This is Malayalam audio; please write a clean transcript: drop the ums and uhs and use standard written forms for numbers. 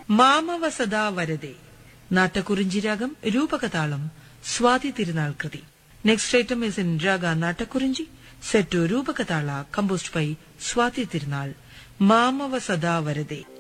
മാമവ സദാ വരദേ. നാട്ടക്കുറിഞ്ചി രാഗം, രൂപകതാളം സ്വാതി തിരുനാൾ കൃതി. Next item is in raga Nattakurinji set to രൂപകതാള composed by Swathi Thirunal. മാമവ സദാ വരദേ.